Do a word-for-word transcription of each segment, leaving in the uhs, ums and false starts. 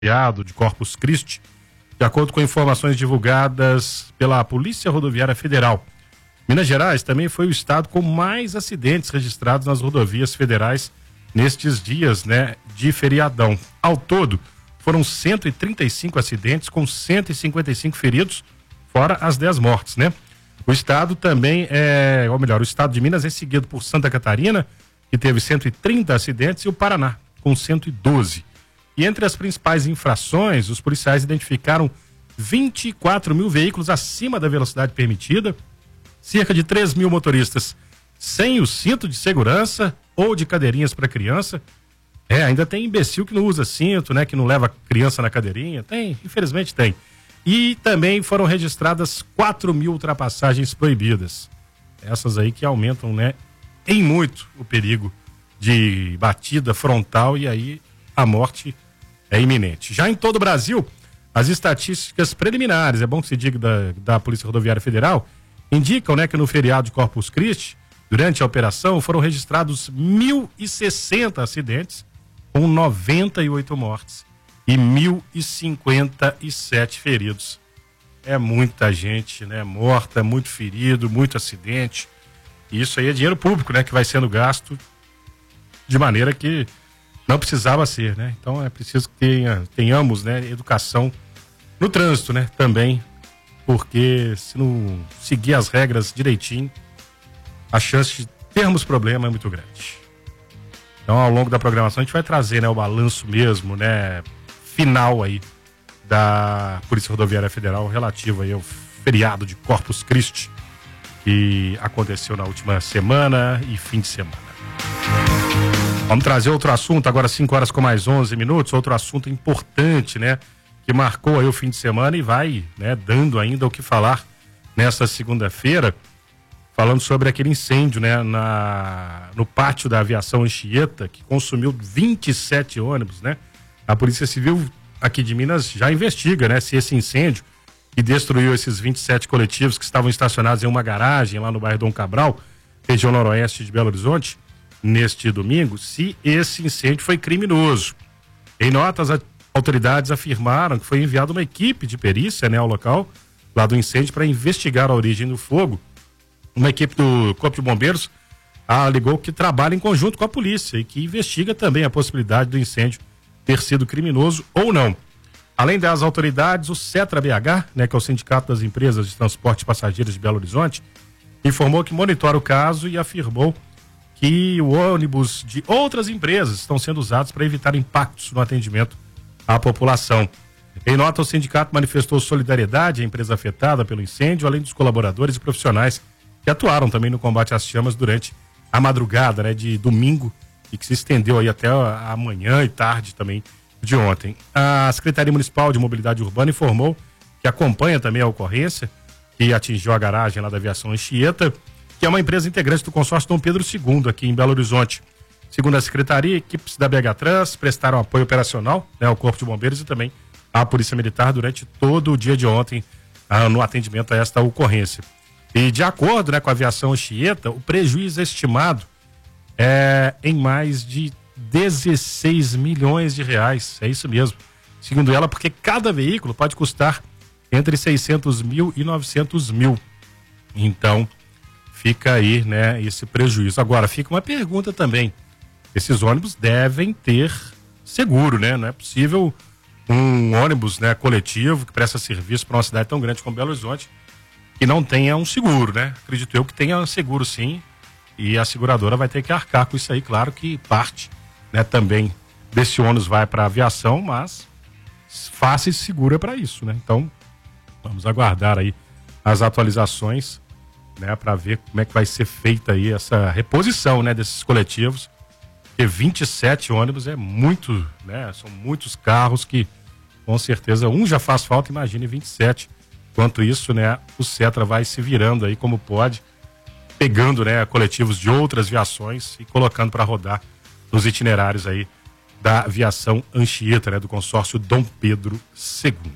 feriado de Corpus Christi, de acordo com informações divulgadas pela Polícia Rodoviária Federal. Minas Gerais também foi o estado com mais acidentes registrados nas rodovias federais nestes dias, né, de feriadão. Ao todo, foram cento e trinta e cinco acidentes com cento e cinquenta e cinco feridos, fora as dez mortes, né? O estado também é, ou melhor, o estado de Minas é seguido por Santa Catarina, que teve cento e trinta acidentes, e o Paraná, com cento e doze. E entre as principais infrações, os policiais identificaram vinte e quatro mil veículos acima da velocidade permitida, cerca de três mil motoristas sem o cinto de segurança ou de cadeirinhas para criança. É, ainda tem imbecil que não usa cinto, né? Que não leva criança na cadeirinha. Tem, infelizmente tem. E também foram registradas quatro mil ultrapassagens proibidas. Essas aí que aumentam, né, em muito o perigo de batida frontal, e aí a morte é iminente. Já em todo o Brasil, as estatísticas preliminares, é bom que se diga da, da Polícia Rodoviária Federal, indicam, né, que no feriado de Corpus Christi, durante a operação, foram registrados mil e sessenta acidentes, com noventa e oito mortes e mil e cinquenta e sete feridos. É muita gente, né, morta, muito ferido, muito acidente. E isso aí é dinheiro público, né, que vai sendo gasto de maneira que não precisava ser, né? Então é preciso que tenha, tenhamos, né, educação no trânsito, né, também, porque se não seguir as regras direitinho, a chance de termos problema é muito grande. Então, ao longo da programação, a gente vai trazer, né, o balanço mesmo, né, final aí da Polícia Rodoviária Federal relativo aí ao feriado de Corpus Christi, que aconteceu na última semana e fim de semana. Vamos trazer outro assunto, agora cinco horas com mais onze minutos, outro assunto importante, né, que marcou aí o fim de semana e vai, né, dando ainda o que falar nesta segunda-feira, falando sobre aquele incêndio, né, na, no pátio da Aviação Anchieta, que consumiu vinte e sete ônibus, né? A Polícia Civil aqui de Minas já investiga, né, se esse incêndio que destruiu esses vinte e sete coletivos que estavam estacionados em uma garagem lá no bairro Dom Cabral, região noroeste de Belo Horizonte, neste domingo, se esse incêndio foi criminoso. Em notas, as autoridades afirmaram que foi enviada uma equipe de perícia, né, ao local lá do incêndio para investigar a origem do fogo. Uma equipe do Corpo de Bombeiros alegou que trabalha em conjunto com a polícia e que investiga também a possibilidade do incêndio ter sido criminoso ou não. Além das autoridades, o Cetra B H, né, que é o Sindicato das Empresas de Transporte de Passageiros de Belo Horizonte, informou que monitora o caso e afirmou que o ônibus de outras empresas estão sendo usados para evitar impactos no atendimento à população. Em nota, o sindicato manifestou solidariedade à empresa afetada pelo incêndio, além dos colaboradores e profissionais que atuaram também no combate às chamas durante a madrugada, né, de domingo, e que se estendeu aí até a manhã e tarde também de ontem. A Secretaria Municipal de Mobilidade Urbana informou que acompanha também a ocorrência que atingiu a garagem lá da Aviação Anchieta, que é uma empresa integrante do consórcio Dom Pedro segundo aqui em Belo Horizonte. Segundo a Secretaria, equipes da B H Trans prestaram apoio operacional, né, ao Corpo de Bombeiros e também à Polícia Militar durante todo o dia de ontem, ah, no atendimento a esta ocorrência. E de acordo, né, com a Aviação Anchieta, o prejuízo estimado é em mais de dezesseis milhões de reais. É isso mesmo. Segundo ela, porque cada veículo pode custar entre seiscentos mil e novecentos mil. Então, fica aí, né, esse prejuízo. Agora, fica uma pergunta também. Esses ônibus devem ter seguro, né? Não é possível um ônibus, né, coletivo que presta serviço para uma cidade tão grande como Belo Horizonte que não tenha um seguro, né? Acredito eu que tenha um seguro, sim, e a seguradora vai ter que arcar com isso aí. Claro que parte, né, também desse ônus vai para a aviação, mas fácil e seguro é para isso, né? Então, vamos aguardar aí as atualizações, né, para ver como é que vai ser feita aí essa reposição, né, desses coletivos, porque vinte e sete ônibus é muito, né? São muitos carros que, com certeza, um já faz falta, imagine vinte e sete. Enquanto isso, né, o Cetra vai se virando aí como pode, pegando, né, coletivos de outras viações e colocando para rodar nos itinerários aí da Aviação Anchieta, né, do consórcio Dom Pedro segundo.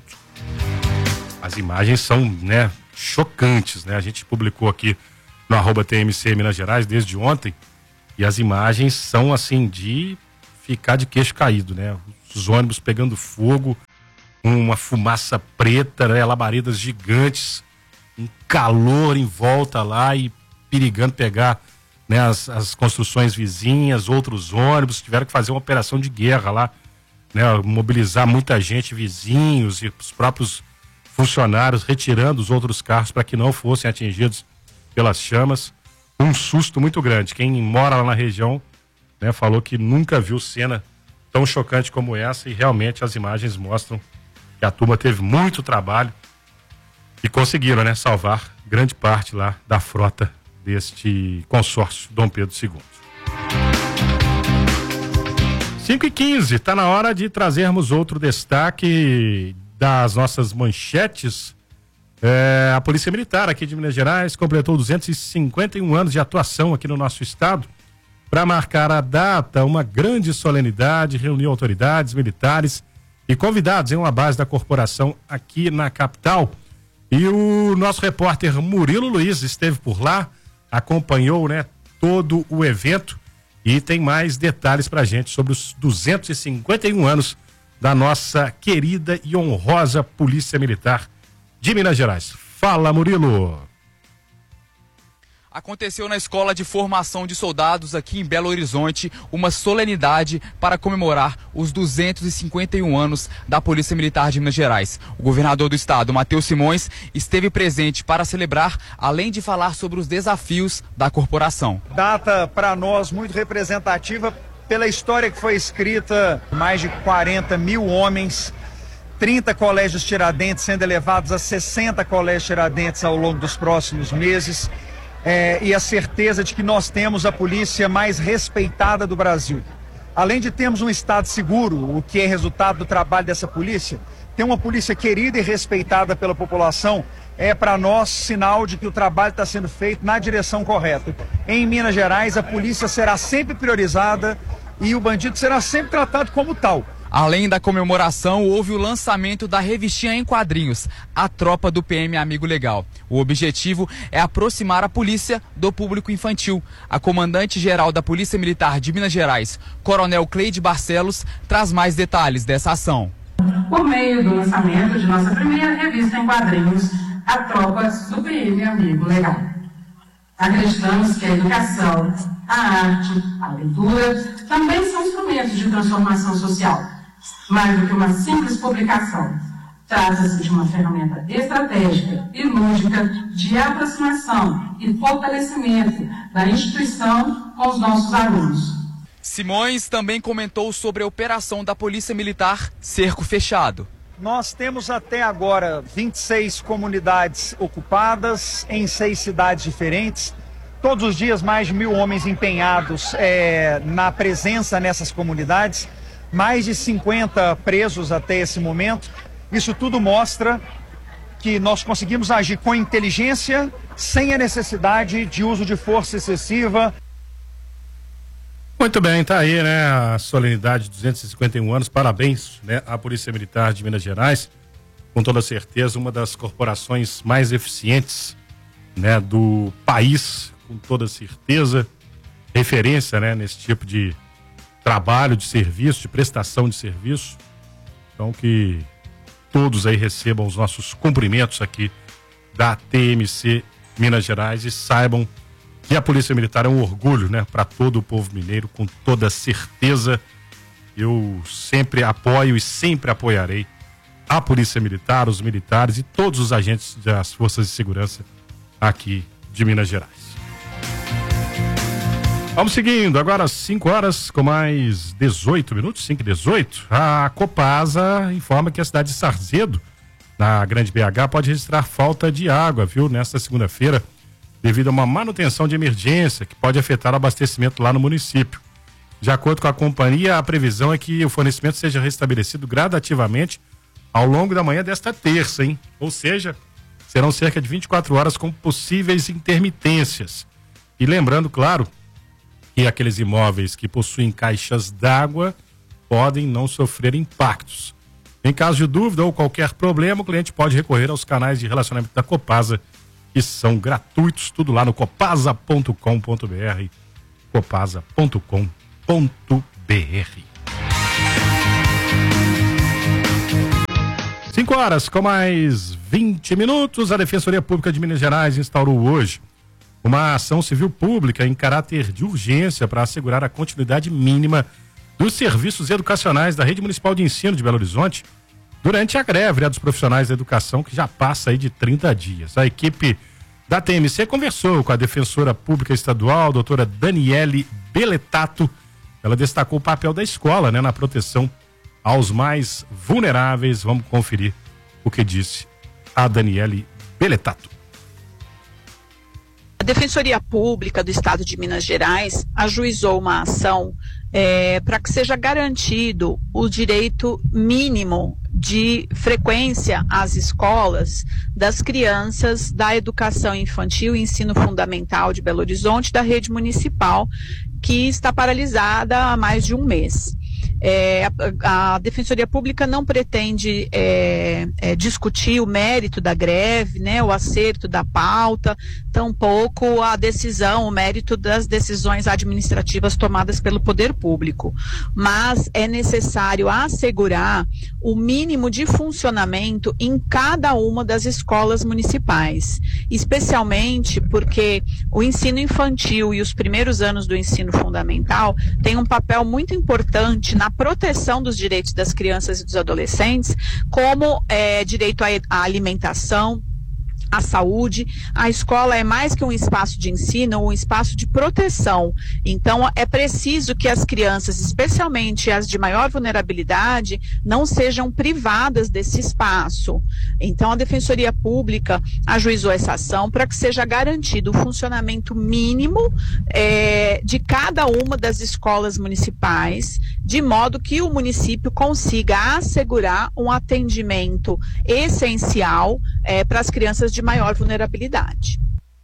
As imagens são, né, chocantes, né? A gente publicou aqui no arroba T M C Minas Gerais desde ontem, e as imagens são assim de ficar de queixo caído, né? muitos ônibus pegando fogo, uma fumaça preta, né, labaredas gigantes, um calor em volta lá e perigando pegar, né, as, as construções vizinhas, outros ônibus, tiveram que fazer uma operação de guerra lá, né, mobilizar muita gente, vizinhos e os próprios funcionários, retirando os outros carros para que não fossem atingidos pelas chamas. Um susto muito grande. Quem mora lá na região, né, falou que nunca viu cena tão chocante como essa, e realmente as imagens mostram que a turma teve muito trabalho e conseguiram, né, salvar grande parte lá da frota deste consórcio Dom Pedro segundo. cinco e quinze, está na hora de trazermos outro destaque das nossas manchetes. É, a Polícia Militar aqui de Minas Gerais completou duzentos e cinquenta e um anos de atuação aqui no nosso estado. Para marcar a data, uma grande solenidade reuniu autoridades militares e convidados em uma base da corporação aqui na capital. E o nosso repórter Murilo Luiz esteve por lá, acompanhou, né, todo o evento e tem mais detalhes pra gente sobre os duzentos e cinquenta e um anos da nossa querida e honrosa Polícia Militar de Minas Gerais. Fala, Murilo! Aconteceu na Escola de Formação de Soldados aqui em Belo Horizonte uma solenidade para comemorar os duzentos e cinquenta e um anos da Polícia Militar de Minas Gerais. O governador do estado, Matheus Simões, esteve presente para celebrar, além de falar sobre os desafios da corporação. Data para nós muito representativa pela história que foi escrita, mais de quarenta mil homens, trinta colégios Tiradentes sendo elevados a sessenta colégios Tiradentes ao longo dos próximos meses. É, e a certeza de que nós temos a polícia mais respeitada do Brasil. Além de termos um estado seguro, o que é resultado do trabalho dessa polícia, ter uma polícia querida e respeitada pela população é para nós sinal de que o trabalho está sendo feito na direção correta. Em Minas Gerais, a polícia será sempre priorizada e o bandido será sempre tratado como tal. Além da comemoração, houve o lançamento da revistinha em quadrinhos, A Tropa do P M Amigo Legal. O objetivo é aproximar a polícia do público infantil. A comandante-geral da Polícia Militar de Minas Gerais, Coronel Cleide Barcelos, traz mais detalhes dessa ação. Por meio do lançamento de nossa primeira revista em quadrinhos, A Tropa do P M Amigo Legal. Acreditamos que a educação, a arte, a leitura também são instrumentos de transformação social. Mais do que uma simples publicação, trata-se de uma ferramenta estratégica e lúdica de aproximação e fortalecimento da instituição com os nossos alunos. Simões também comentou sobre a operação da Polícia Militar Cerco Fechado. Nós temos até agora vinte e seis comunidades ocupadas em seis cidades diferentes. Todos os dias mais de mil homens empenhados é, na presença nessas comunidades. Mais de cinquenta presos até esse momento. Isso tudo mostra que nós conseguimos agir com inteligência, sem a necessidade de uso de força excessiva. Muito bem, tá aí, né, a solenidade de duzentos e cinquenta e um anos. Parabéns, né, à Polícia Militar de Minas Gerais. Com toda certeza, uma das corporações mais eficientes, né, do país, com toda certeza. Referência, né, nesse tipo de trabalho, de serviço, de prestação de serviço. Então, que todos aí recebam os nossos cumprimentos aqui da T M C Minas Gerais e saibam que a Polícia Militar é um orgulho, né, para todo o povo mineiro, com toda certeza. Eu sempre apoio e sempre apoiarei a Polícia Militar, os militares e todos os agentes das forças de segurança aqui de Minas Gerais. Vamos seguindo, agora às cinco horas com mais dezoito minutos, cinco e dezoito. A Copasa informa que a cidade de Sarzedo, na Grande B H, pode registrar falta de água, viu, nesta segunda-feira, devido a uma manutenção de emergência que pode afetar o abastecimento lá no município. De acordo com a companhia, a previsão é que o fornecimento seja restabelecido gradativamente ao longo da manhã desta terça, hein? Ou seja, serão cerca de vinte e quatro horas com possíveis intermitências. E lembrando, claro, que aqueles imóveis que possuem caixas d'água podem não sofrer impactos. Em caso de dúvida ou qualquer problema, o cliente pode recorrer aos canais de relacionamento da Copasa, que são gratuitos, tudo lá no copasa ponto com ponto br, copasa ponto com ponto br. cinco horas com mais vinte minutos, a Defensoria Pública de Minas Gerais instaurou hoje uma ação civil pública em caráter de urgência para assegurar a continuidade mínima dos serviços educacionais da Rede Municipal de Ensino de Belo Horizonte durante a greve, né, dos profissionais da educação, que já passa aí de trinta dias. A equipe da T M C conversou com a Defensora Pública Estadual, doutora Daniele Beletato. Ela destacou o papel da escola, né, na proteção aos mais vulneráveis. Vamos conferir o que disse a Daniele Beletato. A Defensoria Pública do Estado de Minas Gerais ajuizou uma ação é, para que seja garantido o direito mínimo de frequência às escolas das crianças da educação infantil e ensino fundamental de Belo Horizonte, da rede municipal, que está paralisada há mais de um mês. É, a, a Defensoria Pública não pretende é, é, discutir o mérito da greve, né, o acerto da pauta, tampouco a decisão, o mérito das decisões administrativas tomadas pelo poder público. Mas é necessário assegurar o mínimo de funcionamento em cada uma das escolas municipais, especialmente porque o ensino infantil e os primeiros anos do ensino fundamental têm um papel muito importante na proteção dos direitos das crianças e dos adolescentes, como é, direito à, à alimentação, à saúde. A escola é mais que um espaço de ensino, um espaço de proteção. Então, é preciso que as crianças, especialmente as de maior vulnerabilidade, não sejam privadas desse espaço. Então, a Defensoria Pública ajuizou essa ação para que seja garantido o funcionamento mínimo é, de cada uma das escolas municipais, de modo que o município consiga assegurar um atendimento essencial é, para as crianças de maior vulnerabilidade.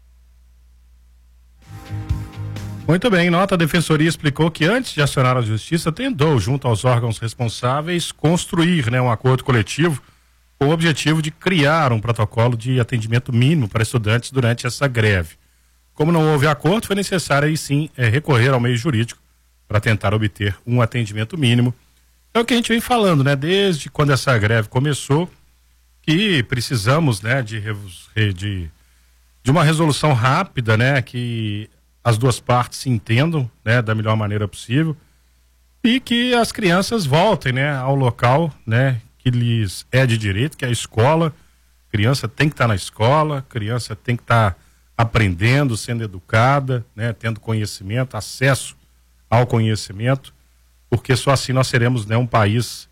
Muito bem, nota, a Defensoria explicou que antes de acionar a Justiça, tentou, junto aos órgãos responsáveis, construir, né, um acordo coletivo com o objetivo de criar um protocolo de atendimento mínimo para estudantes durante essa greve. Como não houve acordo, foi necessário aí sim é, recorrer ao meio jurídico para tentar obter um atendimento mínimo. É o que a gente vem falando, né, desde quando essa greve começou, que precisamos, né, de, de, de uma resolução rápida, né, que as duas partes se entendam, né, da melhor maneira possível e que as crianças voltem, né, ao local, né, que lhes é de direito, que é a escola. Criança tem que estar na escola, criança tem que estar aprendendo, sendo educada, né, tendo conhecimento, acesso ao conhecimento, porque só assim nós seremos, né, um país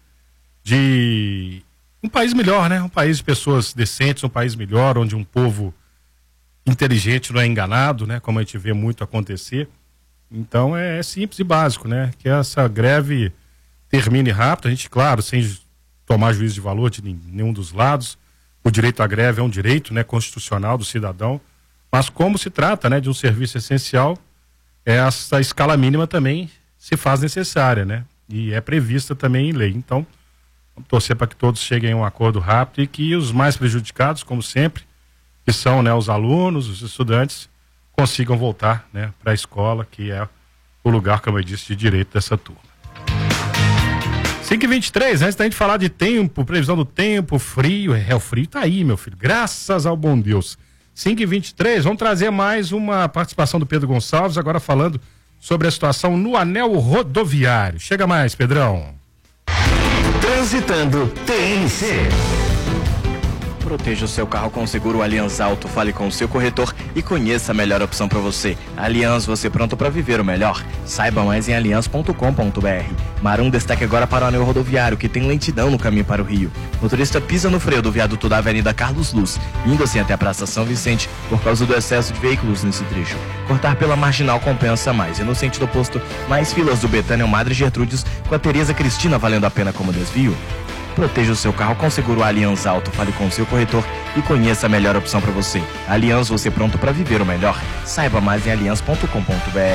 de um país melhor, né? Um país de pessoas decentes, um país melhor, onde um povo inteligente não é enganado, né? Como a gente vê muito acontecer. Então é, é simples e básico, né? Que essa greve termine rápido. A gente, claro, sem tomar juízo de valor de nenhum dos lados. O direito à greve é um direito, né, constitucional do cidadão. Mas como se trata, né, de um serviço essencial, essa escala mínima também se faz necessária, né? E é prevista também em lei. Então, vamos torcer para que todos cheguem a um acordo rápido e que os mais prejudicados, como sempre, que são, né, os alunos, os estudantes, consigam voltar, né, para a escola, que é o lugar, como eu disse, de direito dessa turma. cinco e vinte e três, antes da gente falar de tempo, previsão do tempo, frio, é, o frio tá aí, meu filho, graças ao bom Deus. cinco e vinte e três, vamos trazer mais uma participação do Pedro Gonçalves, agora falando sobre a situação no anel rodoviário. Chega mais, Pedrão. Transitando T N C. Proteja o seu carro com o seguro Allianz Auto. Fale com o seu corretor e conheça a melhor opção para você. Allianz, você pronto para viver o melhor? Saiba mais em allianz ponto com ponto br. Marum destaque agora para o anel rodoviário, que tem lentidão no caminho para o Rio. Motorista pisa no freio do viaduto da Avenida Carlos Luz, indo assim até a Praça São Vicente por causa do excesso de veículos nesse trecho. Cortar pela marginal compensa mais. E no sentido oposto, mais filas do Betânia ao Madre Gertrudes, com a Tereza Cristina valendo a pena como desvio. Proteja o seu carro com seguro Allianz Auto. Fale com o seu corretor e conheça a melhor opção para você. Allianz, você pronto para viver o melhor? Saiba mais em allianz ponto com ponto br.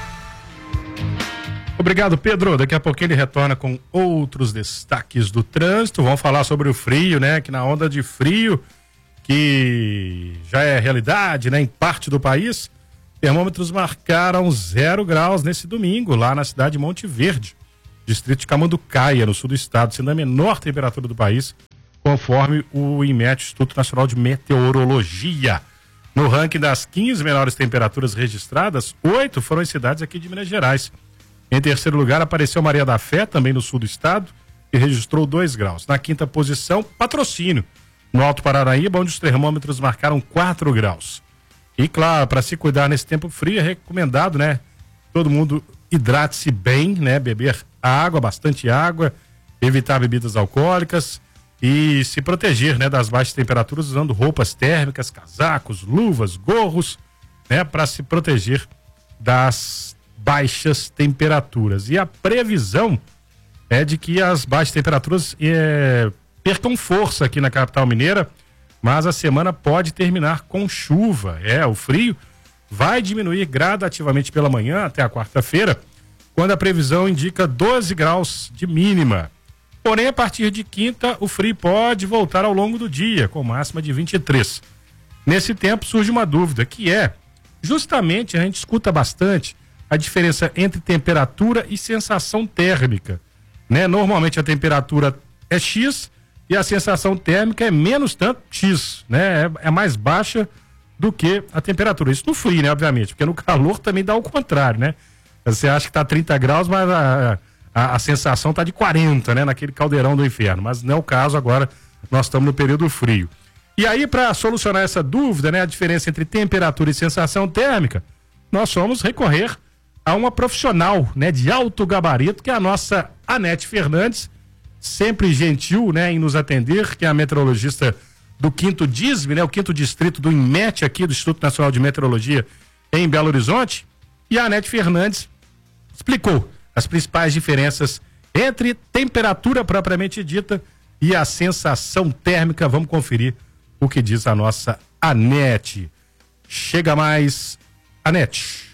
Obrigado, Pedro. Daqui a pouco ele retorna com outros destaques do trânsito. Vamos falar sobre o frio, né? Que na onda de frio, que já é realidade, né? Em parte do país, termômetros marcaram zero graus nesse domingo, lá na cidade de Monte Verde, distrito de Camanducaia, no sul do estado, sendo a menor temperatura do país, conforme o INMET, Instituto Nacional de Meteorologia. No ranking das quinze menores temperaturas registradas, oito foram em cidades aqui de Minas Gerais. Em terceiro lugar apareceu Maria da Fé, também no sul do estado, que registrou dois graus. Na quinta posição, Patrocínio, no Alto Paranaíba, onde os termômetros marcaram quatro graus. E claro, para se cuidar nesse tempo frio, é recomendado, né? Todo mundo hidrate-se bem, né? Beber água, bastante água, evitar bebidas alcoólicas e se proteger, né, das baixas temperaturas usando roupas térmicas, casacos, luvas, gorros, né, para se proteger das baixas temperaturas. E a previsão é de que as baixas temperaturas é, percam força aqui na capital mineira, mas a semana pode terminar com chuva. É, o frio vai diminuir gradativamente pela manhã até a quarta-feira, quando a previsão indica doze graus de mínima. Porém, a partir de quinta, o frio pode voltar ao longo do dia, com máxima de vinte e três. Nesse tempo surge uma dúvida, que é, justamente a gente escuta bastante a diferença entre temperatura e sensação térmica, né? Normalmente a temperatura é X e a sensação térmica é menos tanto X, né? É, é mais baixa do que a temperatura. Isso no frio, né? Obviamente, porque no calor também dá o contrário, né? Você acha que tá trinta graus, mas a, a, a sensação tá de quarenta, né? Naquele caldeirão do inferno, mas não é o caso agora, nós estamos no período frio. E aí, para solucionar essa dúvida, né? A diferença entre temperatura e sensação térmica, nós vamos recorrer a uma profissional, né? De alto gabarito, que é a nossa Anete Fernandes, sempre gentil, né? Em nos atender, que é a meteorologista do quinto D I S M, né? O quinto distrito do INMET aqui, do Instituto Nacional de Meteorologia em Belo Horizonte. E a Anete Fernandes explicou as principais diferenças entre temperatura propriamente dita e a sensação térmica. Vamos conferir o que diz a nossa Anete. Chega mais, Anete.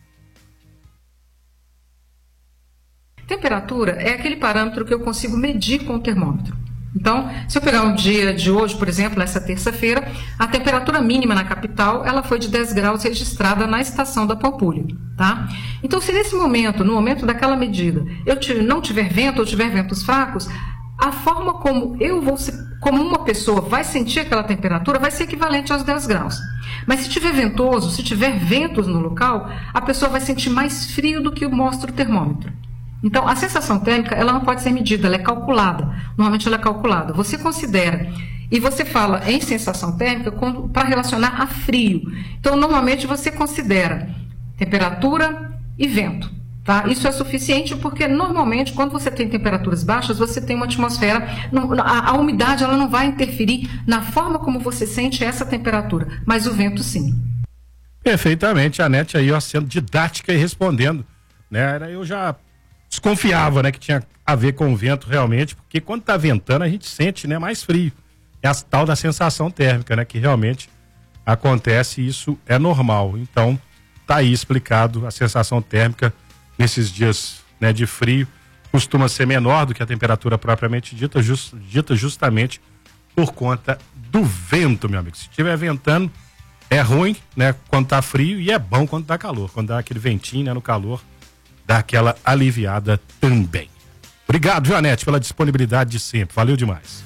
Temperatura é aquele parâmetro que eu consigo medir com o termômetro. Então, se eu pegar o dia de hoje, por exemplo, essa terça-feira, a temperatura mínima na capital, ela foi de dez graus registrada na estação da Pampulha, tá? Então, se nesse momento, no momento daquela medida, eu não tiver vento ou tiver ventos fracos, a forma como eu vou, como uma pessoa vai sentir aquela temperatura vai ser equivalente aos dez graus. Mas se tiver ventoso, se tiver ventos no local, a pessoa vai sentir mais frio do que mostra o termômetro. Então, a sensação térmica, ela não pode ser medida, ela é calculada. Normalmente ela é calculada. Você considera, e você fala em sensação térmica para relacionar a frio. Então, normalmente você considera temperatura e vento. Tá? Isso é suficiente porque, normalmente, quando você tem temperaturas baixas, você tem uma atmosfera, a, a umidade ela não vai interferir na forma como você sente essa temperatura, mas o vento sim. Perfeitamente, a Anete aí ó, sendo didática e respondendo. Né? Eu já desconfiava, né, que tinha a ver com o vento realmente, porque quando tá ventando a gente sente, né, mais frio. É a tal da sensação térmica, né, que realmente acontece e isso é normal. Então, tá aí explicado, a sensação térmica nesses dias, né, de frio costuma ser menor do que a temperatura propriamente dita, just, dita justamente por conta do vento, meu amigo. Se estiver ventando, é ruim, né, quando tá frio, e é bom quando tá calor. Quando dá aquele ventinho, né, no calor, dá aquela aliviada também. Obrigado, viu, Anete, pela disponibilidade de sempre. Valeu demais.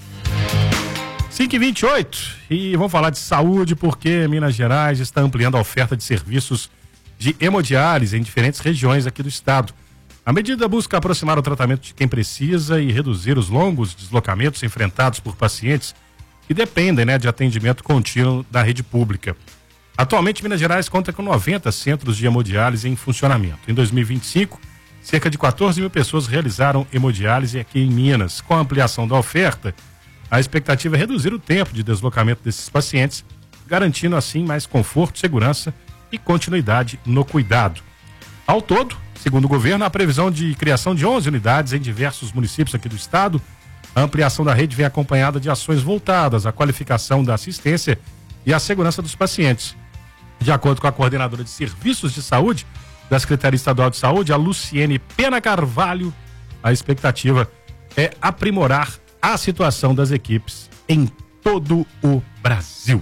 cinco e vinte e oito, e vamos falar de saúde, porque Minas Gerais está ampliando a oferta de serviços de hemodiálise em diferentes regiões aqui do estado. A medida busca aproximar o tratamento de quem precisa e reduzir os longos deslocamentos enfrentados por pacientes que dependem, né, de atendimento contínuo da rede pública. Atualmente, Minas Gerais conta com noventa centros de hemodiálise em funcionamento. Em dois mil e vinte e cinco, cerca de quatorze mil pessoas realizaram hemodiálise aqui em Minas. Com a ampliação da oferta, a expectativa é reduzir o tempo de deslocamento desses pacientes, garantindo assim mais conforto, segurança e continuidade no cuidado. Ao todo, segundo o governo, a previsão de criação de onze unidades em diversos municípios aqui do estado. A ampliação da rede vem acompanhada de ações voltadas à qualificação da assistência e à segurança dos pacientes. De acordo com a coordenadora de serviços de saúde da Secretaria Estadual de Saúde, a Luciene Pena Carvalho, a expectativa é aprimorar a situação das equipes em todo o Brasil.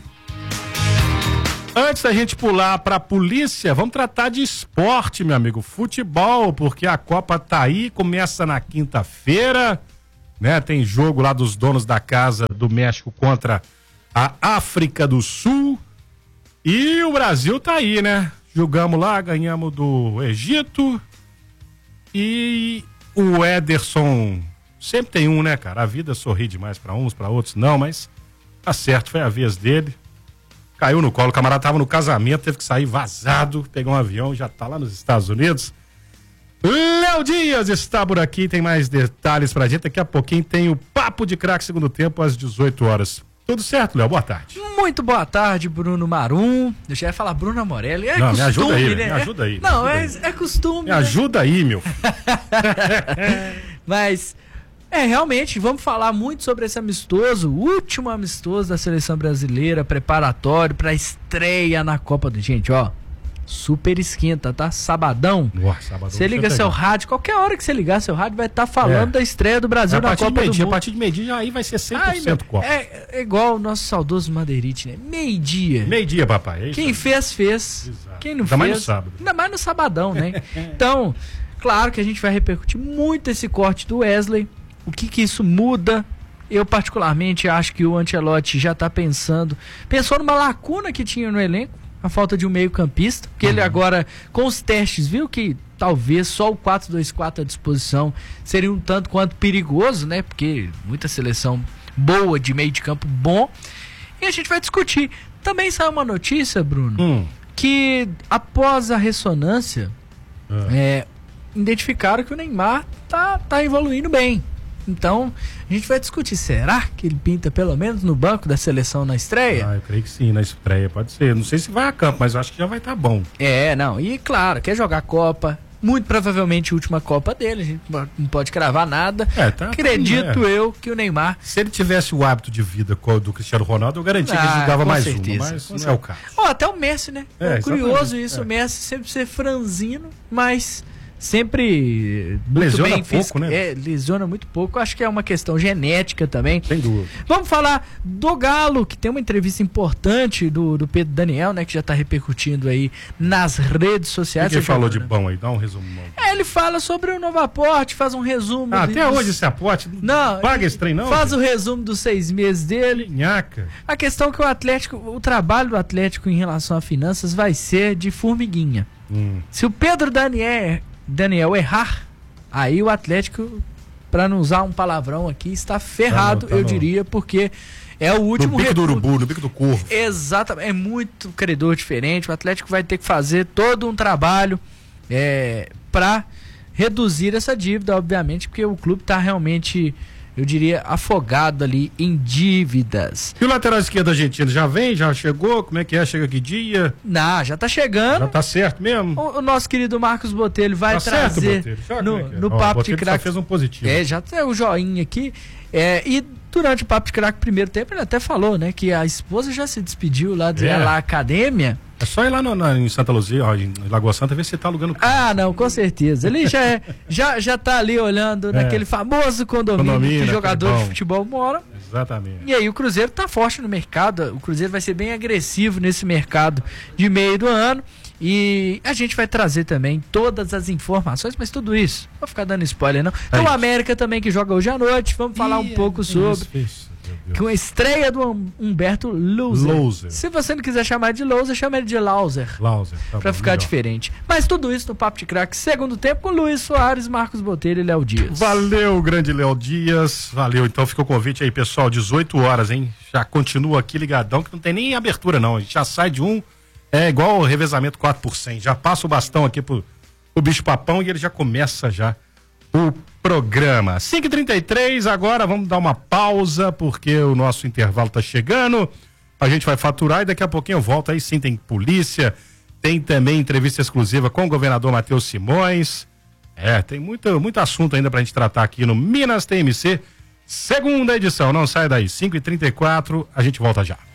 Antes da gente pular para a polícia, vamos tratar de esporte, meu amigo, futebol, porque a Copa tá aí, começa na quinta-feira né? Tem jogo lá dos donos da casa do México contra a África do Sul. E o Brasil tá aí, né? Jogamos lá, ganhamos do Egito. E o Ederson, sempre tem um, né, cara? A vida sorri demais pra uns, pra outros não, mas tá certo, foi a vez dele. Caiu no colo, o camarada tava no casamento, teve que sair vazado, pegar um avião, já tá lá nos Estados Unidos. Léo Dias está por aqui, tem mais detalhes pra gente. Daqui a pouquinho tem o Papo de Craque segundo tempo às dezoito horas. Tudo certo, Léo? Boa tarde. Muito boa tarde, Bruno Marum. Eu já ia falar Bruno Morelli. É Não, costume, me ajuda aí, né? me ajuda aí. Não, me é, ajuda aí. é costume. Me né? ajuda aí, meu. Mas, é, realmente, vamos falar muito sobre esse amistoso, o último amistoso da seleção brasileira, preparatório para a estreia na Copa do... Gente, ó, super esquenta, tá? Sabadão. Nossa, sabadão. Você liga seu rádio, qualquer hora que você ligar seu rádio, vai estar tá falando É. da estreia do Brasil A na partir Copa de do meio-dia, a Mundo. partir de meio-dia aí vai ser cem por Ai, cento meu, Copa. é, é igual o nosso saudoso Madeirite, né? Meio-dia. Meio-dia, papai. É isso Quem aí. fez, fez. Exato. Quem não Ainda fez... mais no sábado. Ainda mais no sabadão, né? Então, claro que a gente vai repercutir muito esse corte do Wesley. O que que isso muda? Eu particularmente acho que o Ancelotti já tá pensando... Pensou numa lacuna que tinha no elenco. A falta de um meio campista. Porque uhum. ele agora, com os testes, viu que talvez só o quatro dois quatro à disposição seria um tanto quanto perigoso, né? Porque muita seleção boa, de meio de campo bom. E a gente vai discutir. Também saiu uma notícia, Bruno, Hum. que após a ressonância, Ah. é, identificaram que o Neymar tá, tá evoluindo bem. Então, a gente vai discutir, será que ele pinta pelo menos no banco da seleção na estreia? Ah, eu creio que sim, na estreia pode ser. Não sei se vai a campo, mas eu acho que já vai estar bom. É, não, e claro, quer jogar Copa, muito provavelmente a última Copa dele, a gente não pode cravar nada. É, tá, Acredito tá, é. eu que o Neymar... Se ele tivesse o hábito de vida co- do Cristiano Ronaldo, eu garantia que ele Ah, jogava com mais certeza, uma, mas com não certeza. é o caso. Ó, até o Messi, né? É, É, curioso exatamente, isso, é. o Messi sempre ser franzino, mas sempre muito Lesiona bem pouco, físico. né? É, lesiona muito pouco. Acho que é uma questão genética também. Sem dúvida. Vamos falar do Galo, que tem uma entrevista importante do, do Pedro Daniel, né? Que já tá repercutindo aí nas redes O sociais. que ele Você falou já- de bom aí? Dá um resumo. É, ele fala sobre o novo aporte, faz um resumo. Ah, do- até dos- hoje esse aporte Não, paga ele esse trem não? Faz gente? o resumo dos seis meses dele. Nhaca. A questão é que o Atlético, o trabalho do Atlético em relação a finanças vai ser de formiguinha. Hum. Se o Pedro Daniel, Daniel errar, aí o Atlético, para não usar um palavrão aqui, está ferrado, Tá no- tá eu no- diria, porque é o No último bico do recurso. urubu, no bico do corvo. Exatamente, é muito credor diferente. O Atlético vai ter que fazer todo um trabalho é, para reduzir essa dívida, obviamente, porque o clube está realmente, eu diria, afogado ali em dívidas. E o lateral esquerdo argentino já vem? Já chegou? Como é que é? Chega que dia? Não, já tá chegando. Já tá certo mesmo? O, o nosso querido Marcos Botelho vai Tá certo, trazer Botelho? Já, no, como é que é? no Ó, o Papo de Botelho só Craque. fez um positivo. É, já tem o joinha aqui. É, e durante o Papo de Craque primeiro tempo, ele até falou, né, que a esposa já se despediu lá de É. lá academia. É só ir lá no, na, em Santa Luzia, ó, em Lagoa Santa, ver se você tá alugando carro. Ah, não, com certeza. Ele já, é, já, já tá ali olhando É. naquele famoso condomínio, Condomínio, que jogadores aquele de bom. futebol moram. Exatamente. E aí o Cruzeiro tá forte no mercado, o Cruzeiro vai ser bem agressivo nesse mercado de meio do ano. E a gente vai trazer também todas as informações, mas tudo isso, não vou ficar dando spoiler não. Então o isso. América também que joga hoje à noite, vamos falar um Ih, pouco é sobre... isso, isso, meu Deus. Com a estreia do Hum- Humberto Louser. Louser. Se você não quiser chamar de Louser, chama ele de Lauser. Lauser, tá Pra bom, ficar melhor. diferente. Mas tudo isso no Papo de Craque, segundo tempo, com Luiz Soares, Marcos Botelho e Léo Dias. Valeu, grande Léo Dias. Valeu. Então fica o convite aí, pessoal. dezoito horas, hein? Já continua aqui ligadão, que não tem nem abertura, não. A gente já sai de um. É igual o revezamento quatro por cem. Já passa o bastão aqui pro, pro bicho papão e ele já começa já o programa. cinco e trinta e três, agora vamos dar uma pausa, porque o nosso intervalo tá chegando. A gente vai faturar e daqui a pouquinho eu volto. Aí sim, tem polícia, tem também entrevista exclusiva com o governador Matheus Simões. É, tem muito, muito assunto ainda pra gente tratar aqui no Minas T M C, segunda edição. Não sai daí, cinco e trinta e quatro, a gente volta já.